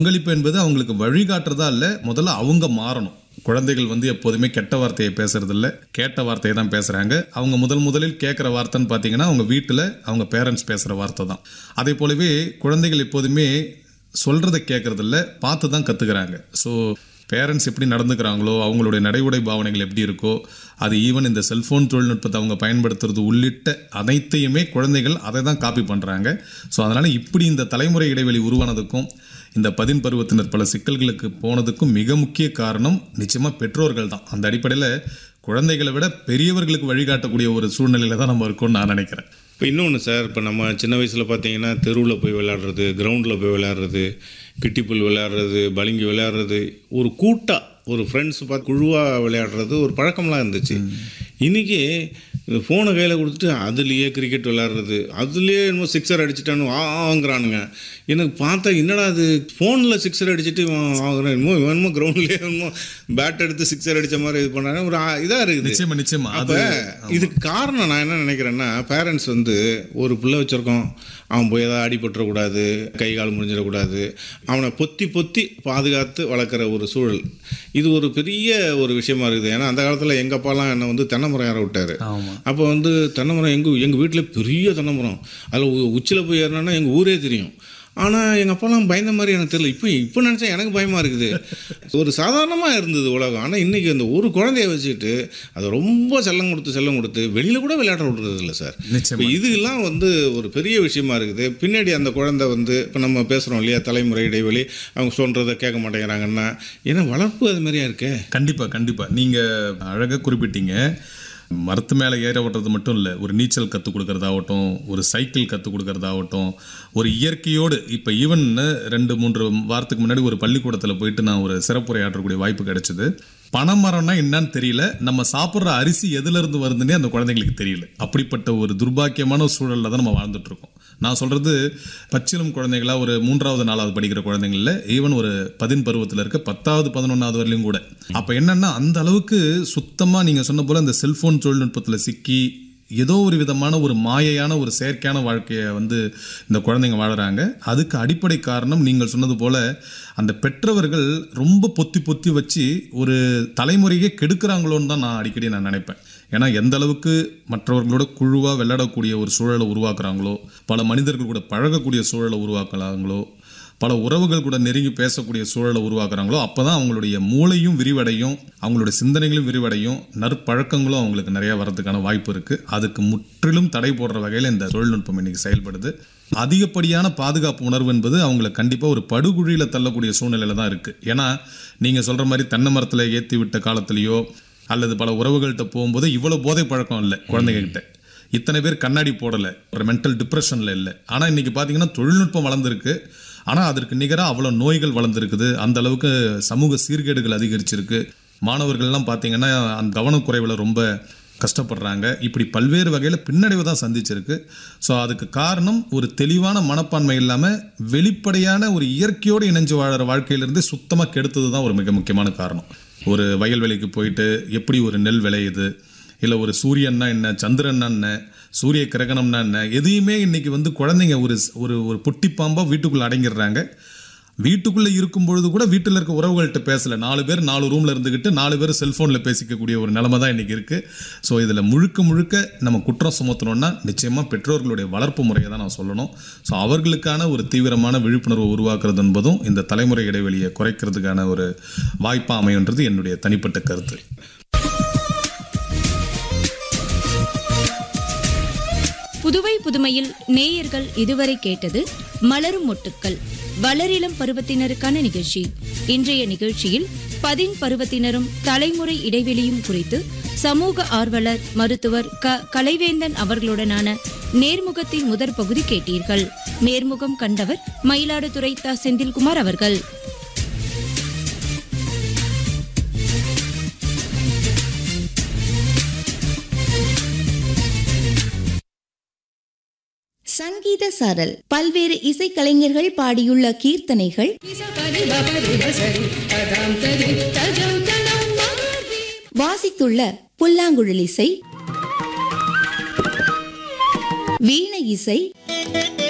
பங்களிப்பு என்பது அவங்களுக்கு வழிகாட்டுறதா இல்லை, முதல்ல அவங்க மாறணும். குழந்தைகள் வந்து எப்போதுமே கெட்ட வார்த்தையை பேசுறது இல்லை, கேட்ட வார்த்தையை தான் பேசுகிறாங்க. அவங்க முதலில் கேட்குற வார்த்தைன்னு பார்த்தீங்கன்னா அவங்க வீட்டில் அவங்க பேரண்ட்ஸ் பேசுகிற வார்த்தை தான். அதே போலவே குழந்தைகள் எப்போதுமே சொல்கிறத கேட்குறதில்ல, பார்த்து தான் கற்றுக்கிறாங்க. ஸோ பேரண்ட்ஸ் எப்படி நடந்துக்கிறாங்களோ, அவங்களுடைய நடைமுறை பாவனைகள் எப்படி இருக்கோ, அது ஈவன் இந்த செல்ஃபோன் தொழில்நுட்பத்தை அவங்க பயன்படுத்துறது உள்ளிட்ட அனைத்தையுமே குழந்தைகள் அதை தான் காப்பி பண்ணுறாங்க. ஸோ அதனால் இப்படி இந்த தலைமுறை இடைவெளி உருவானதுக்கும் இந்த 10 பருவத்தினர் பல சிக்கல்களுக்கு போனதுக்கும் மிக முக்கிய காரணம் நிச்சயமாக பெற்றோர்கள் தான். அந்த அடிப்படையில் குழந்தைகளை விட பெரியவர்களுக்கு வழிகாட்டக்கூடிய ஒரு சூழ்நிலையில் தான் நம்ம இருக்கோம்னு நான் நினைக்கிறேன். இப்போ இன்னொன்று சார், இப்போ நம்ம சின்ன வயசில் பார்த்தீங்கன்னா தெருவில் போய் விளையாடுறது, கிரவுண்டில் போய் விளையாடுறது, கிட்டிப்புல் விளையாடுறது, பளிங்கி விளையாடுறது, ஒரு கூட்டாக ஒரு ஃப்ரெண்ட்ஸ் பார்த்து குழுவாக விளையாடுறது ஒரு பழக்கம்லாம் இருந்துச்சு. இன்றைக்கி இந்த ஃபோனை கையில் கொடுத்துட்டு அதுலேயே கிரிக்கெட் விளையாடுறது, அதுலேயே என்னமோ சிக்ஸர் அடிச்சுட்டானு வாங்குறானுங்க. எனக்கு பார்த்தா என்னடா அது ஃபோனில் சிக்ஸர் அடிச்சுட்டு வாங்குறேன், என்னமோ கிரவுண்ட்லேயே என்னமோ பேட் எடுத்து சிக்ஸர் அடித்த மாதிரி இது பண்ணுறாங்க, ஒரு இதாக இருக்குது. நிச்சயமா. அப்போ இதுக்கு காரணம் நான் என்ன நினைக்கிறேன்னா, பேரண்ட்ஸ் வந்து ஒரு பிள்ளை வச்சுருக்கோம், அவன் போய் ஏதாவது அடிபட்டுறக்கூடாது, கை கால் முறிஞ்சிடக்கூடாது, அவனை பொத்தி பாதுகாத்து வளர்க்குற ஒரு சூழல், இது ஒரு பெரிய ஒரு விஷயமா இருக்குது. ஏன்னா அந்த காலத்தில் எங்கள் அப்பாலாம் என்னை வந்து தென்னை மரம் ஏற விட்டார். அப்போ வந்து தென்னை மரம் எங்கள் வீட்டில் பெரிய தென்னை மரம், அதில் உச்சியில் போய் ஏறினா எங்கள் ஊரே தெரியும். ஆனால் எங்கள் அப்பாலாம் பயந்த மாதிரி எனக்கு தெரியல. இப்போ நினச்சா எனக்கு பயமாக இருக்குது. ஒரு சாதாரணமாக இருந்தது உலகம். ஆனால் இன்றைக்கி அந்த ஒரு குழந்தைய வச்சுட்டு அதை ரொம்ப செல்லம் கொடுத்து வெளியில் கூட விளையாட விடுறது இல்லை சார். இப்போ இதெல்லாம் வந்து ஒரு பெரிய விஷயமா இருக்குது. பின்னாடி அந்த குழந்தை வந்து இப்போ நம்ம பேசுகிறோம் இல்லையா, தலைமுறை இடைவெளி, அவங்க சொல்கிறத கேட்க மாட்டேங்கிறாங்கன்னா, ஏன்னா வளர்ப்பு அது மாதிரியா இருக்கே. கண்டிப்பாக நீங்கள் அழகாக குறிப்பிட்டீங்க. மரத்து மேலே ஏற விடுறது மட்டும் இல்லை, ஒரு நீச்சல் கற்றுக் கொடுக்கறதாகட்டும், ஒரு சைக்கிள் கற்றுக் கொடுக்கறதாகட்டும், ஒரு இயற்கையோடு இப்போ ஈவன் 2-3 வாரத்துக்கு முன்னாடி ஒரு பள்ளிக்கூடத்தில் போயிட்டு நான் ஒரு சிறப்புரையாற்றக்கூடிய வாய்ப்பு கிடைச்சிது. பனைமரம்னா என்னன்னு தெரியல, நம்ம சாப்பிட்ற அரிசி எதுலேருந்து வருதுன்னே அந்த குழந்தைங்களுக்கு தெரியல. அப்படிப்பட்ட ஒரு துர்பாக்கியமான சூழலில் தான் நம்ம வாழ்ந்துட்டுருக்கோம். நான் சொல்கிறது பச்சிலம் குழந்தைகளா ஒரு 3வது 4வது படிக்கிற குழந்தைங்களில், ஈவன் ஒரு 10 பருவத்தில் இருக்க 10வது 11வது வரலையும் கூட. அப்போ என்னென்னா அந்த அளவுக்கு சுத்தமாக நீங்கள் சொன்ன போல் இந்த செல்ஃபோன் தொழில்நுட்பத்தில் சிக்கி ஏதோ ஒரு விதமான ஒரு மாயையான ஒரு செயற்கையான வாழ்க்கையை வந்து இந்த குழந்தைங்க வாழுறாங்க. அதுக்கு அடிப்படை காரணம் நீங்கள் சொன்னது போல் அந்த பெற்றவர்கள் ரொம்ப பொத்தி வச்சு ஒரு தலைமுறையே கெடுக்கிறாங்களோன்னு தான் நான் அடிக்கடி நினைப்பேன். ஏன்னா எந்த அளவுக்கு மற்றவர்களோட குழுவாக விளையாடக்கூடிய ஒரு சூழலை உருவாக்குறாங்களோ, பல மனிதர்கள் கூட பழகக்கூடிய சூழலை உருவாக்குறாங்களோ, பல உறவுகள் கூட நெருங்கி பேசக்கூடிய சூழலை உருவாக்குறாங்களோ, அப்போ தான் அவங்களுடைய மூளையும் விரிவடையும், அவங்களுடைய சிந்தனைகளும் விரிவடையும், நற்பழக்கங்களும் அவங்களுக்கு நிறையா வரதுக்கான வாய்ப்பு இருக்குது. அதுக்கு முற்றிலும் தடை போடுற வகையில் இந்த தொழில்நுட்பம் இன்றைக்கி செயல்படுது. அதிகப்படியான பாதுகாப்பு உணர்வு என்பது அவங்களை கண்டிப்பாக ஒரு படுகுழியில் தள்ளக்கூடிய சூழ்நிலையில் தான் இருக்குது. ஏன்னா நீங்கள் சொல்கிற மாதிரி தென்னை மரத்தில் ஏற்றி விட்ட காலத்துலேயோ அல்லது பல உறவுகள்கிட்ட போகும்போது இவ்வளோ போதை பழக்கம் இல்லை குழந்தைங்ககிட்ட. இத்தனை பேர் கண்ணாடி போடலை, ஒரு மென்டல் டிப்ரெஷனில் இல்லை. ஆனால் இன்றைக்கி பார்த்திங்கன்னா தொழில்நுட்பம் வளர்ந்துருக்கு, ஆனால் அதற்கு நிகராக அவ்வளோ நோய்கள் வளர்ந்துருக்குது. அந்த அளவுக்கு சமூக சீர்கேடுகள் அதிகரிச்சிருக்கு. மாணவர்கள்லாம் பார்த்திங்கன்னா அந்த கவனக்குறைவில் ரொம்ப கஷ்டப்படுறாங்க. இப்படி பல்வேறு வகையில் பின்னடைவு தான் சந்திச்சிருக்கு. ஸோ அதுக்கு காரணம் ஒரு தெளிவான மனப்பான்மை இல்லாமல் வெளிப்படையான ஒரு இயற்கையோடு இணைஞ்சு வாழற வாழ்க்கையிலிருந்து சுத்தமாக கெடுத்தது தான் ஒரு மிக முக்கியமான காரணம். ஒரு வயல்வெளிக்கு போயிட்டு எப்படி ஒரு நெல் விளையுது, இல்லை ஒரு சூரியன்னா என்ன, சந்திரன்னா என்ன, சூரிய கிரகணம்னா என்ன, எதையுமே இன்றைக்கி வந்து குழந்தைங்க ஒரு ஒரு பொட்டிப்பாம்பாக வீட்டுக்குள்ளே அடங்கிடுறாங்க. வீட்டுக்குள்ளே இருக்கும் பொழுது கூட வீட்டில் இருக்க உறவுகள்கிட்ட பேசலை, 4 பேர் 4 ரூமில் இருந்துக்கிட்டு 4 பேர் செல்ஃபோனில் பேசிக்கக்கூடிய ஒரு நிலைமை தான் இன்றைக்கி இருக்குது. ஸோ இதில் முழுக்க நம்ம குற்றம் சுமத்தணும்னா நிச்சயமாக பெற்றோர்களுடைய வளர்ப்பு முறையை தான் நான் சொல்லணும். ஸோ அவர்களுக்கான ஒரு தீவிரமான விழிப்புணர்வை உருவாக்குறது என்பதும் இந்த தலைமுறை இடைவெளியை குறைக்கிறதுக்கான ஒரு வாய்ப்பாக அமையுன்றது என்னுடைய தனிப்பட்ட கருத்து. புதுவை புதுமையில் நேயர்கள் இதுவரை கேட்டது மலரும் மொட்டுக்கள், வளரிளம் பருவத்தினருக்கான நிகழ்ச்சி. இன்றைய நிகழ்ச்சியில் 10 பருவத்தினரும் தலைமுறை இடைவெளியும் குறித்து சமூக ஆர்வலர் மருத்துவர் கலைவேந்தன் அவர்களுடனான நேர்முகத்தின் முதற் பகுதி கேட்டீர்கள். நேர்முகம் கண்டவர் மயிலாடுதுறை தா. செந்தில்குமார் அவர்கள். சங்கீத சாரல், பல்வேறு இசைக்கலைஞர்கள் பாடியுள்ள கீர்த்தனைகள், வாசித்துள்ள புல்லாங்குழல் இசை, வீணை இசை,